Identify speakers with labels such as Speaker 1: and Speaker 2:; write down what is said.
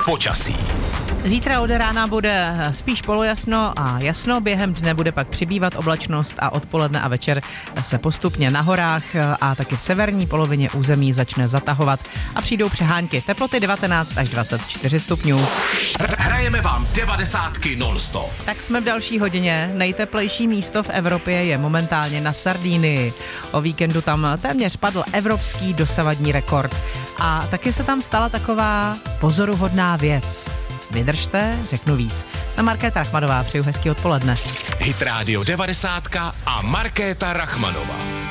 Speaker 1: počasí.
Speaker 2: Zítra od rána bude spíš polojasno a jasno, během dne bude pak přibývat oblačnost a odpoledne a večer se postupně na horách a taky v severní polovině území začne zatahovat a přijdou přehánky. Teploty 19 až 24 stupňů.
Speaker 1: Hrajeme vám 90 non-stop.
Speaker 2: Tak jsme v další hodině. Nejteplejší místo v Evropě je momentálně na Sardinii. O víkendu tam téměř padl evropský dosavadní rekord. A taky se tam stala taková pozoruhodná věc. Vydržte, řeknu víc. Jsem Markéta Rachmanová, přeju hezký odpoledne.
Speaker 1: Hit Radio 90 a Markéta Rachmanová.